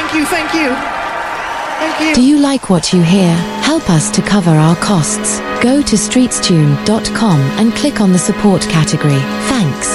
Thank you, thank you. Thank you. Do you like what you hear? Help us to cover our costs. Go to streetstune.com and click on the support category. Thanks.